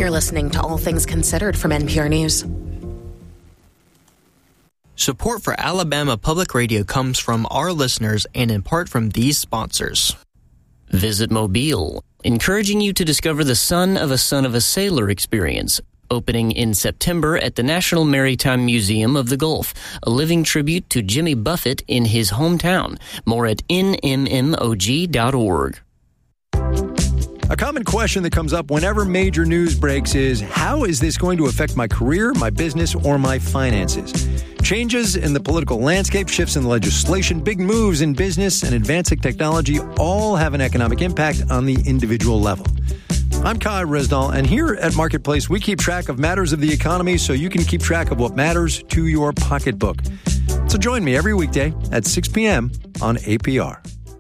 You're listening to All Things Considered from NPR News. Support for Alabama Public Radio comes from our listeners and in part from these sponsors. Visit Mobile, encouraging you to discover the Son of a Sailor experience, opening in September at the National Maritime Museum of the Gulf, a living tribute to Jimmy Buffett in his hometown. More at nmmog.org. A common question that comes up whenever major news breaks is, how is this going to affect my career, my business, or my finances? Changes in the political landscape, shifts in legislation, big moves in business, and advancing technology all have an economic impact on the individual level. I'm Kai Resdahl, and here at Marketplace, we keep track of matters of the economy so you can keep track of what matters to your pocketbook. So join me every weekday at 6 p.m. on APR.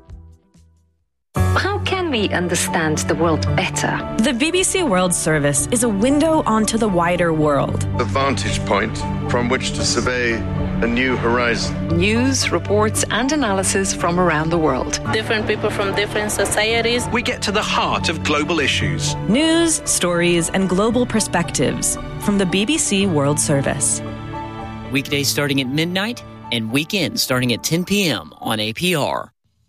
How can we understand the world better? The BBC World Service is a window onto the wider world. The vantage point from which to survey a new horizon. News, reports, and analysis from around the world. Different people from different societies. We get to the heart of global issues. News, stories, and global perspectives from the BBC World Service. Weekdays starting at midnight and weekends starting at 10 p.m. on APR.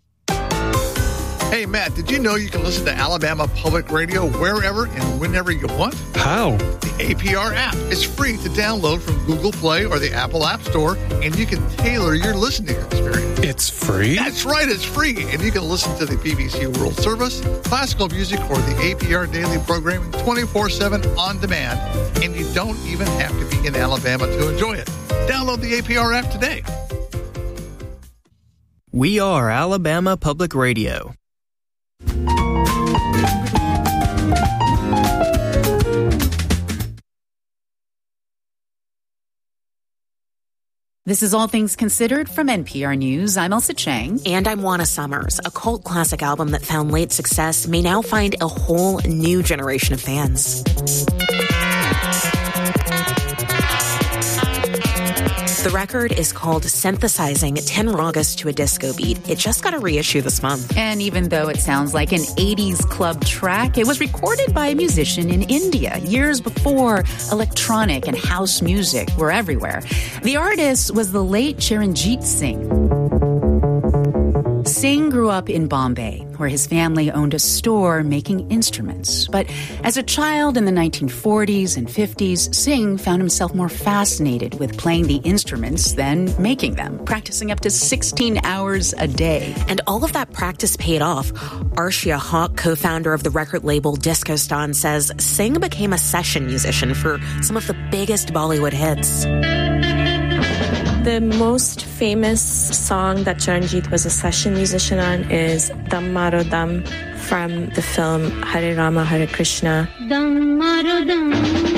Hey, Matt, did you know you can listen to Alabama Public Radio wherever and whenever you want? How? The APR app. It's free to download from Google Play or the Apple App Store, and you can tailor your listening experience. It's free? That's right, it's free. And you can listen to the BBC World Service, classical music, or the APR daily programming 24/7 on demand, and you don't even have to be in Alabama to enjoy it. Download the APR app today. We are Alabama Public Radio. This is All Things Considered from NPR News. I'm Elsa Chang. And I'm Juana Summers. A cult classic album that found late success may now find a whole new generation of fans. The record is called Synthesizing 10 Ragas to a Disco Beat. It just got a reissue this month. And even though it sounds like an 80s club track, it was recorded by a musician in India years before electronic and house music were everywhere. The artist was the late Charanjit Singh. Singh grew up in Bombay, where his family owned a store making instruments. But as a child in the 1940s and 50s, Singh found himself more fascinated with playing the instruments than making them, practicing up to 16 hours a day. And all of that practice paid off. Arshia Haq, co-founder of the record label Discostan, says Singh became a session musician for some of the biggest Bollywood hits. The most famous song that Charanjit was a session musician on is Dam Maro Dam from the film Hare Rama, Hare Krishna. Dam Maro Dam.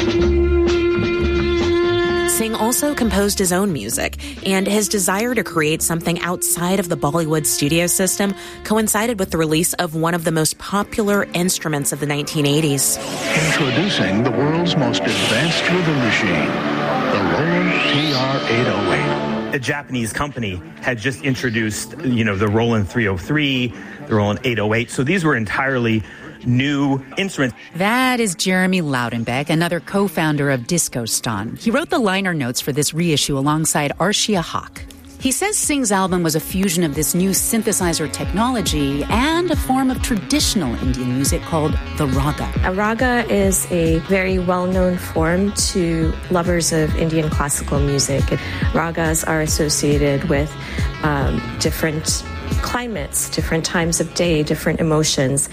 Singh also composed his own music, and his desire to create something outside of the Bollywood studio system coincided with the release of one of the most popular instruments of the 1980s. Introducing the world's most advanced drilling machine, the Roland TR-808. A Japanese company had just introduced, the Roland 303, the Roland 808. So these were entirely new instruments. That is Jeremy Loudenbeck, another co-founder of Discostan. He wrote the liner notes for this reissue alongside Arshia Haq. He says Singh's album was a fusion of this new synthesizer technology and a form of traditional Indian music called the raga. A raga is a very well-known form to lovers of Indian classical music. Ragas are associated with different climates, different times of day, different emotions.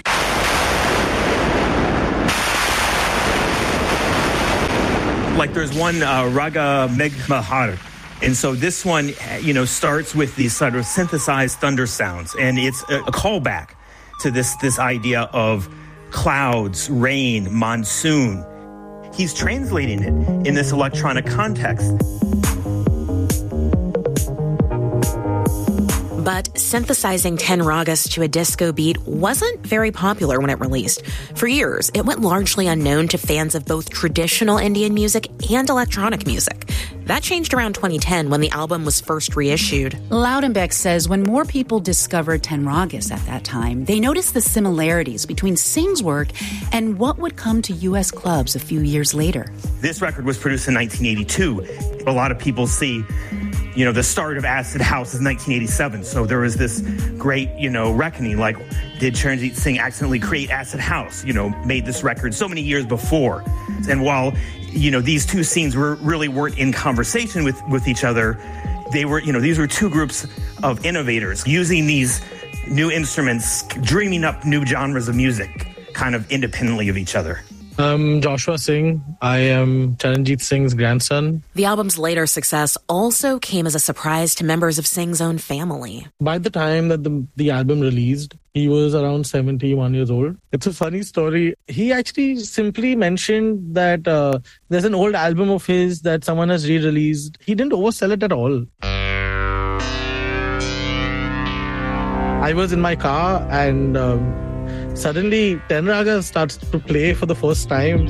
Like there's one Raga Meghmahar. And so this one, starts with these sort of synthesized thunder sounds. And it's a callback to this idea of clouds, rain, monsoon. He's translating it in this electronic context. But synthesizing 10 ragas to a disco beat wasn't very popular when it released. For years, it went largely unknown to fans of both traditional Indian music and electronic music. That changed around 2010 when the album was first reissued. Loudenbeck says when more people discovered 10 ragas at that time, they noticed the similarities between Singh's work and what would come to U.S. clubs a few years later. This record was produced in 1982. A lot of people see, the start of acid house is 1987. So there was this great, reckoning. Like, did Charanjit Singh accidentally create acid house? Made this record so many years before. And while, these two scenes weren't in conversation with each other, they were, these were two groups of innovators using these new instruments, dreaming up new genres of music, kind of independently of each other. I'm Joshua Singh. I am Charanjit Singh's grandson. The album's later success also came as a surprise to members of Singh's own family. By the time that the album released, he was around 71 years old. It's a funny story. He actually simply mentioned that there's an old album of his that someone has re-released. He didn't oversell it at all. I was in my car and suddenly 10 Ragas starts to play for the first time.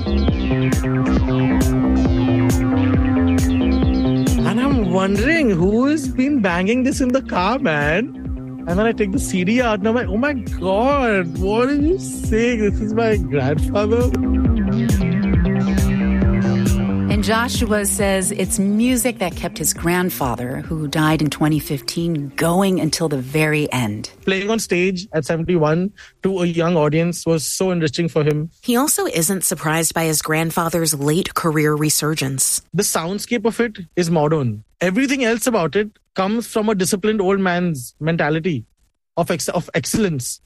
And I'm wondering who has been banging this in the car, man? And then I take the CD out and I'm like, oh my God, what are you saying? This is my grandfather. And Joshua says it's music that kept his grandfather, who died in 2015, going until the very end. Playing on stage at 71 to a young audience was so enriching for him. He also isn't surprised by his grandfather's late career resurgence. The soundscape of it is modern. Everything else about it comes from a disciplined old man's mentality of excellence.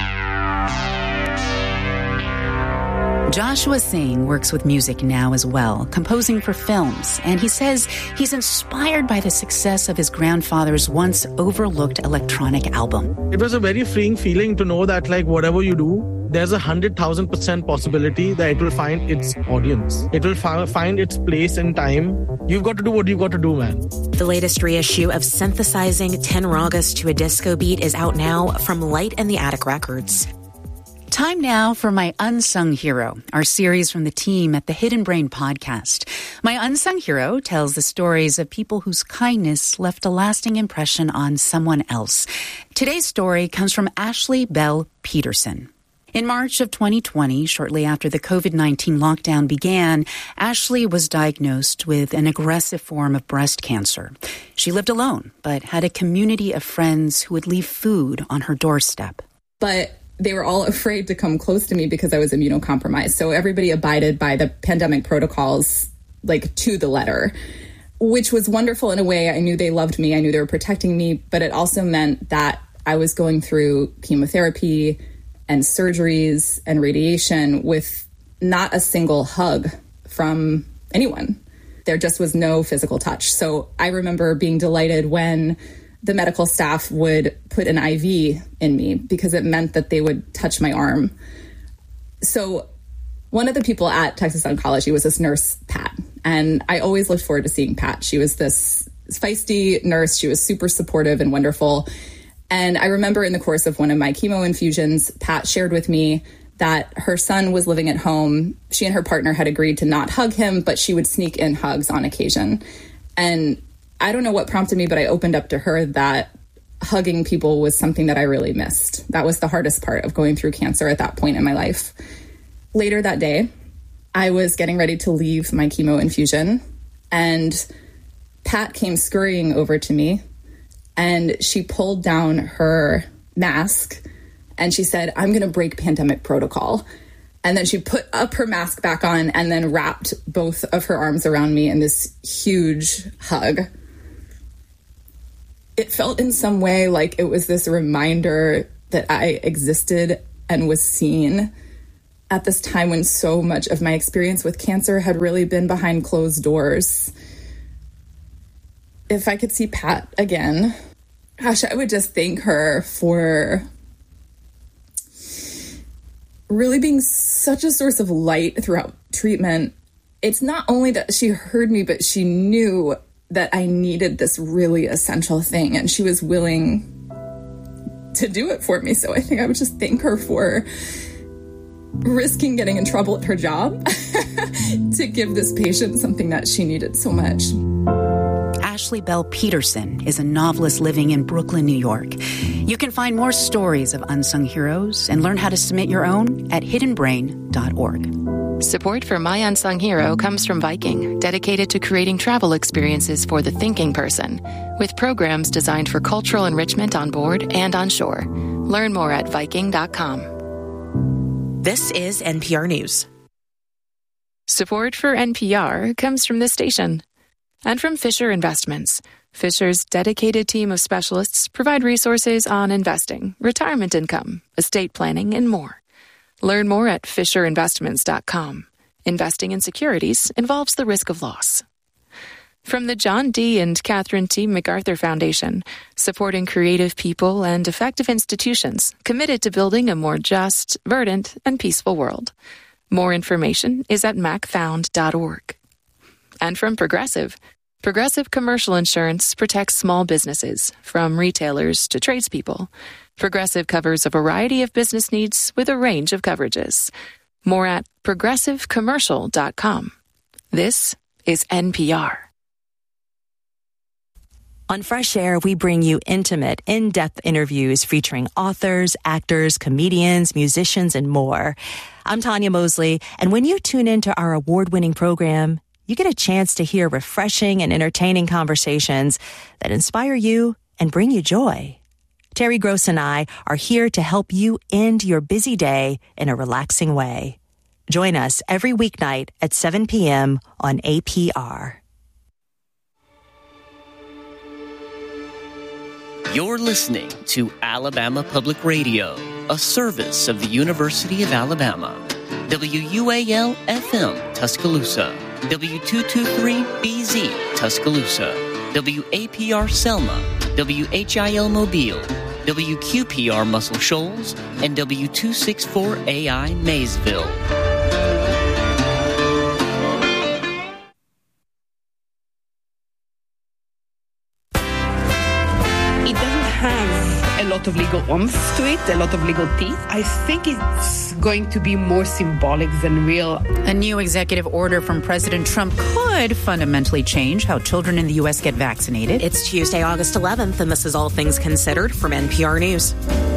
Joshua Singh works with music now as well, composing for films, and he says he's inspired by the success of his grandfather's once overlooked electronic album. It was a very freeing feeling to know that, whatever you do, there's 100,000% possibility that it will find its audience. It will find its place in time. You've got to do what you've got to do, man. The latest reissue of Synthesizing 10 Ragas to a Disco Beat is out now from Light and the Attic Records. Time now for My Unsung Hero, our series from the team at the Hidden Brain podcast. My Unsung Hero tells the stories of people whose kindness left a lasting impression on someone else. Today's story comes from Ashley Bell Peterson. In March of 2020, shortly after the COVID-19 lockdown began, Ashley was diagnosed with an aggressive form of breast cancer. She lived alone, but had a community of friends who would leave food on her doorstep. But they were all afraid to come close to me because I was immunocompromised. So everybody abided by the pandemic protocols, to the letter, which was wonderful in a way. I knew they loved me. I knew they were protecting me. But it also meant that I was going through chemotherapy and surgeries and radiation with not a single hug from anyone. There just was no physical touch. So I remember being delighted when the medical staff would put an IV in me because it meant that they would touch my arm. So one of the people at Texas Oncology was this nurse, Pat. And I always looked forward to seeing Pat. She was this feisty nurse. She was super supportive and wonderful. And I remember in the course of one of my chemo infusions, Pat shared with me that her son was living at home. She and her partner had agreed to not hug him, but she would sneak in hugs on occasion. And I don't know what prompted me, but I opened up to her that hugging people was something that I really missed. That was the hardest part of going through cancer at that point in my life. Later that day, I was getting ready to leave my chemo infusion, and Pat came scurrying over to me, and she pulled down her mask, and she said, "I'm going to break pandemic protocol." And then she put up her mask back on and then wrapped both of her arms around me in this huge hug. It felt in some way like it was this reminder that I existed and was seen at this time when so much of my experience with cancer had really been behind closed doors. If I could see Pat again, gosh, I would just thank her for really being such a source of light throughout treatment. It's not only that she heard me, but she knew that I needed this really essential thing, and she was willing to do it for me. So I think I would just thank her for risking getting in trouble at her job to give this patient something that she needed so much. Ashley Bell Peterson is a novelist living in Brooklyn, New York. You can find more stories of unsung heroes and learn how to submit your own at hiddenbrain.org. Support for My Unsung Hero comes from Viking, dedicated to creating travel experiences for the thinking person, with programs designed for cultural enrichment on board and on shore. Learn more at Viking.com. This is NPR News. Support for NPR comes from this station and from Fisher Investments. Fisher's dedicated team of specialists provide resources on investing, retirement income, estate planning, and more. Learn more at FisherInvestments.com. Investing in securities involves the risk of loss. From the John D. and Catherine T. MacArthur Foundation, supporting creative people and effective institutions committed to building a more just, verdant, and peaceful world. More information is at macfound.org. And from Progressive. Progressive Commercial Insurance protects small businesses, from retailers to tradespeople. Progressive covers a variety of business needs with a range of coverages. More at progressivecommercial.com. This is NPR. On Fresh Air, we bring you intimate, in-depth interviews featuring authors, actors, comedians, musicians, and more. I'm Tanya Mosley, and when you tune into our award-winning program, you get a chance to hear refreshing and entertaining conversations that inspire you and bring you joy. Terry Gross and I are here to help you end your busy day in a relaxing way. Join us every weeknight at 7 p.m. on APR. You're listening to Alabama Public Radio, a service of the University of Alabama. WUAL-FM, Tuscaloosa. W223BZ, Tuscaloosa. WAPR Selma. WHIL Mobile. WQPR Muscle Shoals. And W264AI Maysville. A lot of legal oomph to it, a lot of legal teeth. I think it's going to be more symbolic than real. A new executive order from President Trump could fundamentally change how children in the U.S. get vaccinated. It's Tuesday, August 11th, and this is All Things Considered from NPR News.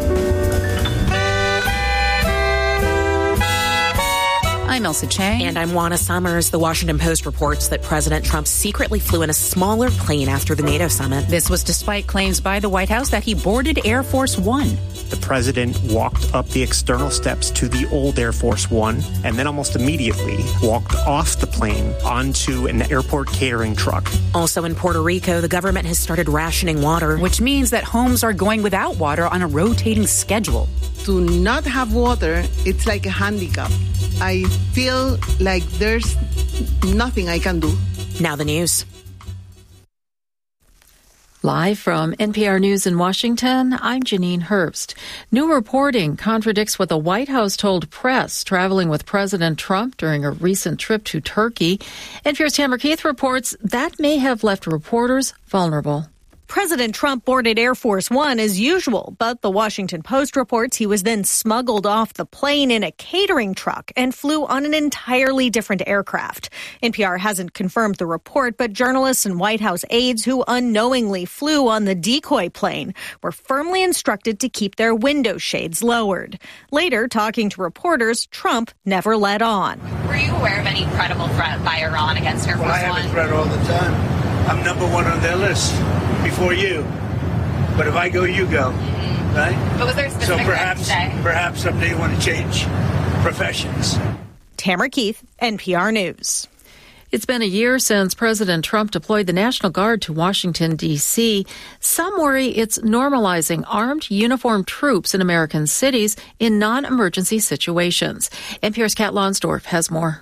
I'm Elsa Chang. And I'm Juana Summers. The Washington Post reports that President Trump secretly flew in a smaller plane after the NATO summit. This was despite claims by the White House that he boarded Air Force One. The president walked up the external steps to the old Air Force One and then almost immediately walked off the plane onto an airport catering truck. Also in Puerto Rico, the government has started rationing water, which means that homes are going without water on a rotating schedule. To not have water, it's like a handicap. I feel like there's nothing I can do. Now the news. Live from NPR News in Washington, I'm Janine Herbst. New reporting contradicts what the White House told press traveling with President Trump during a recent trip to Turkey. NPR's Tamara Keith reports that may have left reporters vulnerable. President Trump boarded Air Force One as usual, but the Washington Post reports he was then smuggled off the plane in a catering truck and flew on an entirely different aircraft. NPR hasn't confirmed the report, but journalists and White House aides who unknowingly flew on the decoy plane were firmly instructed to keep their window shades lowered. Later, talking to reporters, Trump never let on. Were you aware of any credible threat by Iran against Air Force One? I have a threat all the time. I'm number one on their list. Before you, but if I go, you go, right? But was there a specific perhaps someday you want to change professions. Tamara Keith, NPR News. It's been a year since President Trump deployed the National Guard to Washington, D.C. Some worry it's normalizing armed, uniformed troops in American cities in non-emergency situations. NPR's Kat Lonsdorf has more.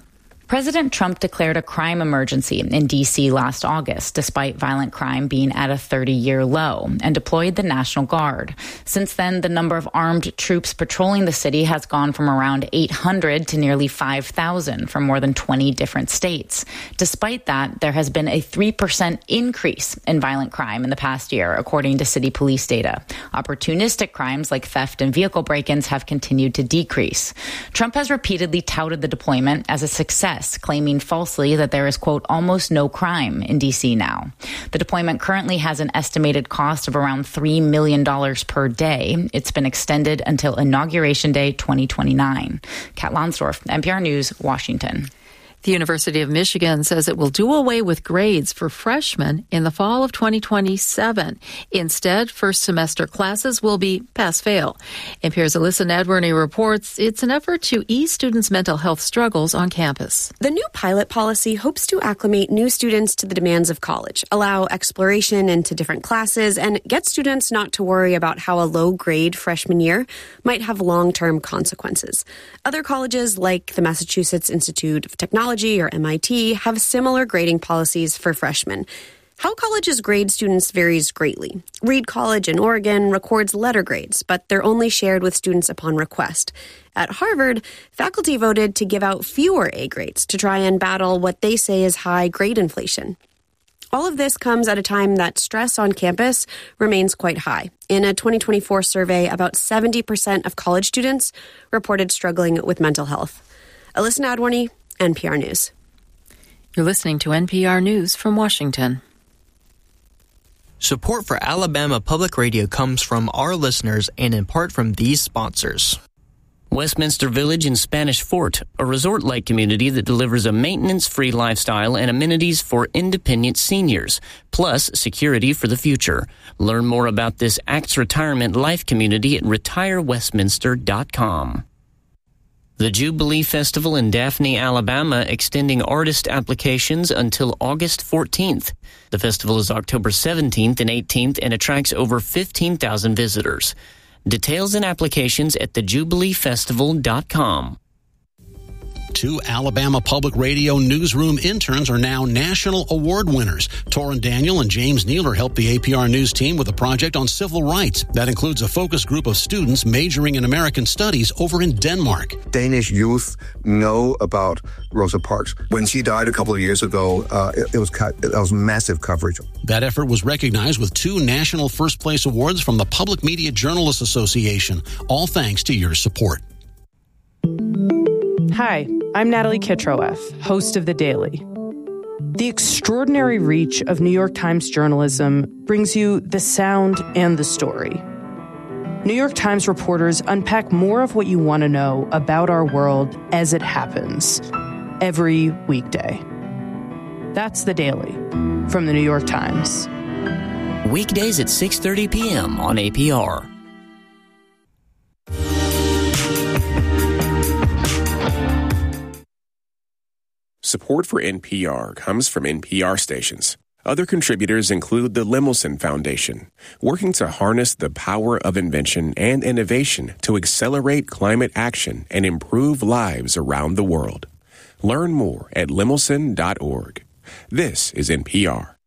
President Trump declared a crime emergency in D.C. last August, despite violent crime being at a 30-year low, and deployed the National Guard. Since then, the number of armed troops patrolling the city has gone from around 800 to nearly 5,000 from more than 20 different states. Despite that, there has been a 3% increase in violent crime in the past year, according to city police data. Opportunistic crimes like theft and vehicle break-ins have continued to decrease. Trump has repeatedly touted the deployment as a success, claiming falsely that there is, quote, almost no crime in D.C. now. The deployment currently has an estimated cost of around $3 million per day. It's been extended until Inauguration Day 2029. Kat Lonsdorf, NPR News, Washington. The University of Michigan says it will do away with grades for freshmen in the fall of 2027. Instead, first semester classes will be pass-fail. NPR's Alyssa Nadworny reports it's an effort to ease students' mental health struggles on campus. The new pilot policy hopes to acclimate new students to the demands of college, allow exploration into different classes, and get students not to worry about how a low-grade freshman year might have long-term consequences. Other colleges, like the Massachusetts Institute of Technology or MIT, have similar grading policies for freshmen. How colleges grade students varies greatly. Reed College in Oregon records letter grades, but they're only shared with students upon request. At Harvard, faculty voted to give out fewer A grades to try and battle what they say is high grade inflation. All of this comes at a time that stress on campus remains quite high. In a 2024 survey, about 70% of college students reported struggling with mental health. Alyssa Nadworny, NPR News. You're listening to NPR News from Washington. Support for Alabama Public Radio comes from our listeners and in part from these sponsors. Westminster Village in Spanish Fort, a resort-like community that delivers a maintenance-free lifestyle and amenities for independent seniors, plus security for the future. Learn more about this ACTS Retirement Life community at retirewestminster.com. The Jubilee Festival in Daphne, Alabama, extending artist applications until August 14th. The festival is October 17th and 18th and attracts over 15,000 visitors. Details and applications at thejubileefestival.com. 2 Alabama Public Radio newsroom interns are now national award winners. Torrin Daniel and James Nealer helped the APR News team with a project on civil rights. That includes a focus group of students majoring in American studies over in Denmark. Danish youth know about Rosa Parks. When she died a couple of years ago, it was massive coverage. That effort was recognized with 2 national first place awards from the Public Media Journalists Association, all thanks to your support. Hi, I'm Natalie Kitroeff, host of The Daily. The extraordinary reach of New York Times journalism brings you the sound and the story. New York Times reporters unpack more of what you want to know about our world as it happens, every weekday. That's The Daily from The New York Times. Weekdays at 6:30 p.m. on APR. Support for NPR comes from NPR stations. Other contributors include the Lemelson Foundation, working to harness the power of invention and innovation to accelerate climate action and improve lives around the world. Learn more at lemelson.org. This is NPR.